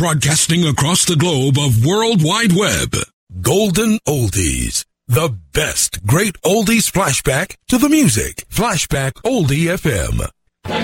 broadcasting across the globe of World Wide Web. Golden Oldies. The best great oldies flashback to the music. Flashback Oldie FM.